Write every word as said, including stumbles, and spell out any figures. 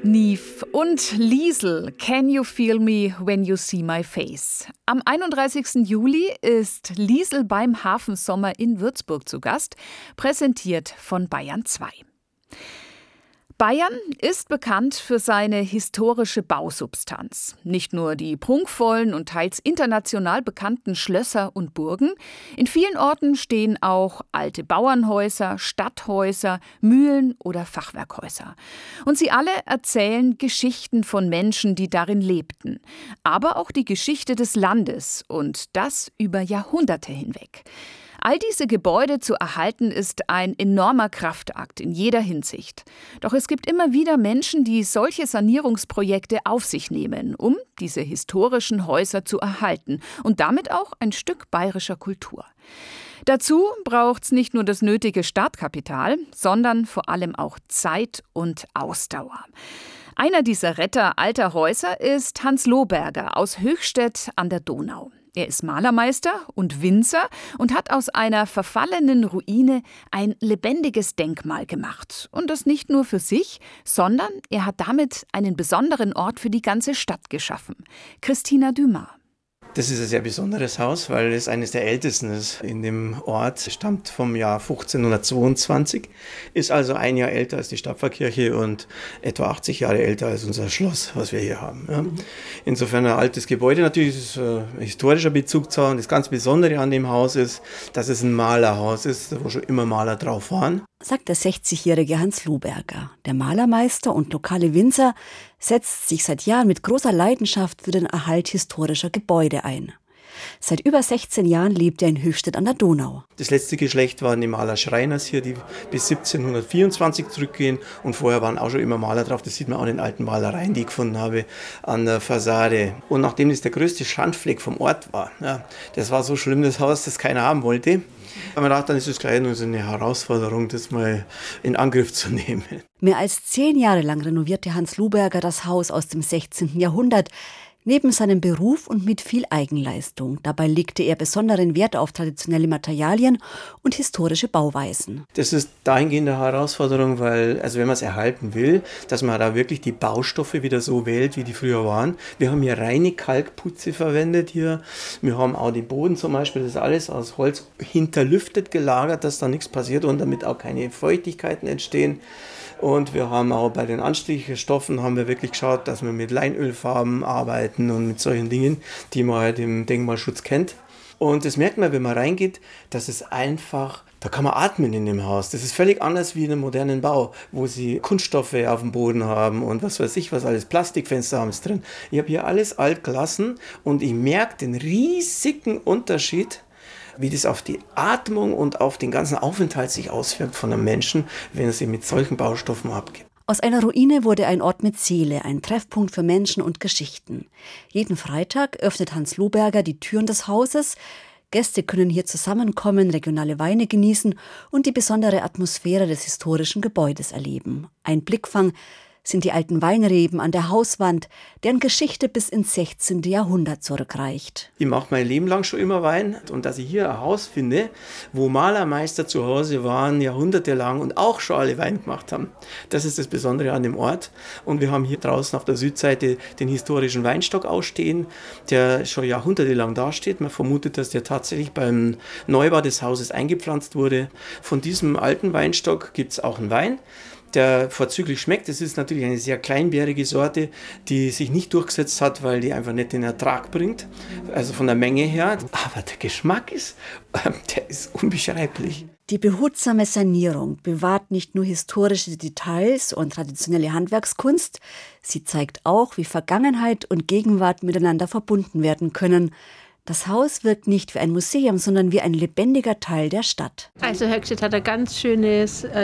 Niamh und Liesl, Can You Feel Me When You See My Face? Am einunddreißigsten Juli ist Liesl beim Hafensommer in Würzburg zu Gast, präsentiert von Bayern zwei. Bayern ist bekannt für seine historische Bausubstanz. Nicht nur die prunkvollen und teils international bekannten Schlösser und Burgen. In vielen Orten stehen auch alte Bauernhäuser, Stadthäuser, Mühlen oder Fachwerkhäuser. Und sie alle erzählen Geschichten von Menschen, die darin lebten. Aber auch die Geschichte des Landes und das über Jahrhunderte hinweg. All diese Gebäude zu erhalten, ist ein enormer Kraftakt in jeder Hinsicht. Doch es gibt immer wieder Menschen, die solche Sanierungsprojekte auf sich nehmen, um diese historischen Häuser zu erhalten und damit auch ein Stück bayerischer Kultur. Dazu braucht's nicht nur das nötige Startkapital, sondern vor allem auch Zeit und Ausdauer. Einer dieser Retter alter Häuser ist Hans Lohberger aus Höchstädt an der Donau. Er ist Malermeister und Winzer und hat aus einer verfallenen Ruine ein lebendiges Denkmal gemacht. Und das nicht nur für sich, sondern er hat damit einen besonderen Ort für die ganze Stadt geschaffen. Christina Dumas. Das ist ein sehr besonderes Haus, weil es eines der ältesten ist in dem Ort. Es stammt vom Jahr fünfzehnhundertzweiundzwanzig, ist also ein Jahr älter als die Stadtpfarrkirche und etwa achtzig Jahre älter als unser Schloss, was wir hier haben. Ja. Insofern ein altes Gebäude. Natürlich ist es ein historischer Bezug zu haben. Das ganz Besondere an dem Haus ist, dass es ein Malerhaus ist, wo schon immer Maler drauf waren. Sagt der sechzigjährige Hans Lohberger. Der Malermeister und lokale Winzer setzt sich seit Jahren mit großer Leidenschaft für den Erhalt historischer Gebäude ein. Seit über sechzehn Jahren lebt er in Höchstädt an der Donau. Das letzte Geschlecht waren die Maler-Schreiners hier, die bis siebzehnhundertvierundzwanzig zurückgehen. Und vorher waren auch schon immer Maler drauf. Das sieht man auch in den alten Malereien, die ich gefunden habe, an der Fassade. Und nachdem das der größte Schandfleck vom Ort war, ja, das war so schlimm, das Haus, das keiner haben wollte, haben wir gedacht, dann ist es gleich nur so eine Herausforderung, das mal in Angriff zu nehmen. Mehr als zehn Jahre lang renovierte Hans Lohberger das Haus aus dem sechzehnten Jahrhundert. Neben seinem Beruf und mit viel Eigenleistung. Dabei legte er besonderen Wert auf traditionelle Materialien und historische Bauweisen. Das ist dahingehend eine Herausforderung, weil, also wenn man es erhalten will, dass man da wirklich die Baustoffe wieder so wählt, wie die früher waren. Wir haben hier reine Kalkputze verwendet hier. Wir haben auch den Boden zum Beispiel, das ist alles aus Holz hinterlüftet gelagert, dass da nichts passiert und damit auch keine Feuchtigkeiten entstehen. Und wir haben auch bei den Anstrichstoffen haben wir wirklich geschaut, dass wir mit Leinölfarben arbeiten und mit solchen Dingen, die man halt im Denkmalschutz kennt. Und das merkt man, wenn man reingeht, dass es einfach, da kann man atmen in dem Haus. Das ist völlig anders wie in einem modernen Bau, wo sie Kunststoffe auf dem Boden haben und was weiß ich was alles, Plastikfenster haben es drin. Ich habe hier alles alt gelassen und ich merke den riesigen Unterschied, wie das auf die Atmung und auf den ganzen Aufenthalt sich auswirkt von einem Menschen, wenn er sich mit solchen Baustoffen abgibt. Aus einer Ruine wurde ein Ort mit Seele, ein Treffpunkt für Menschen und Geschichten. Jeden Freitag öffnet Hans Lohberger die Türen des Hauses. Gäste können hier zusammenkommen, regionale Weine genießen und die besondere Atmosphäre des historischen Gebäudes erleben. Ein Blickfang sind die alten Weinreben an der Hauswand, deren Geschichte bis ins sechzehnten Jahrhundert zurückreicht. Ich mache mein Leben lang schon immer Wein und dass ich hier ein Haus finde, wo Malermeister zu Hause waren, jahrhundertelang und auch schon alle Wein gemacht haben. Das ist das Besondere an dem Ort. Und wir haben hier draußen auf der Südseite den historischen Weinstock ausstehen, der schon jahrhundertelang dasteht. Man vermutet, dass der tatsächlich beim Neubau des Hauses eingepflanzt wurde. Von diesem alten Weinstock gibt es auch einen Wein, der vorzüglich schmeckt. Es ist natürlich eine sehr kleinbärige Sorte, die sich nicht durchgesetzt hat, weil die einfach nicht den Ertrag bringt, also von der Menge her. Aber der Geschmack ist, der ist unbeschreiblich. Die behutsame Sanierung bewahrt nicht nur historische Details und traditionelle Handwerkskunst, sie zeigt auch, wie Vergangenheit und Gegenwart miteinander verbunden werden können. Das Haus wirkt nicht wie ein Museum, sondern wie ein lebendiger Teil der Stadt. Also Höchstädt hat ein ganz schönes